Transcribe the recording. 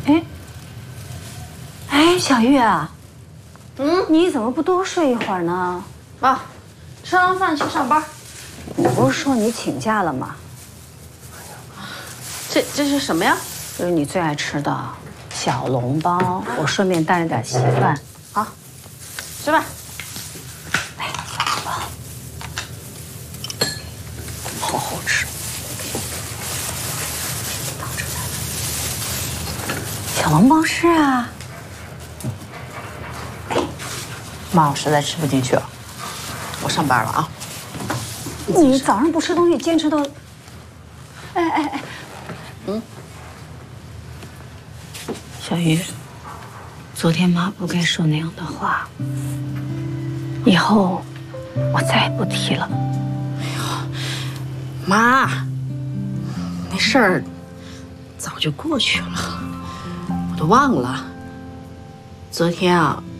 哎，哎，小玉啊，你怎么不多睡一会儿呢？ 啊，吃完饭去上班。 你不是说你请假了吗？ 这是什么呀？ 就是你最爱吃的小笼包，我顺便带了点稀饭。 好，吃饭。 哎，小笼包，好好吃。到这来了，小笼包是啊。 妈，我实在吃不进去了，我上班了啊。 你早上不吃东西，坚持到……哎，小鱼，昨天妈不该说那样的话，以后我再也不提了。 妈，那事儿早就过去了，我都忘了。昨天啊，